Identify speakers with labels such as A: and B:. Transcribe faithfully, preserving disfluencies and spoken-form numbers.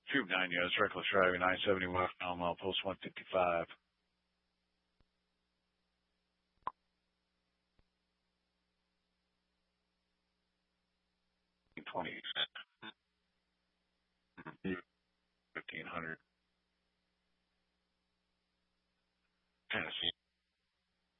A: Troop nine, yeah, it's reckless driving, nine seventy West Alamo, post one fifty-five. twenty.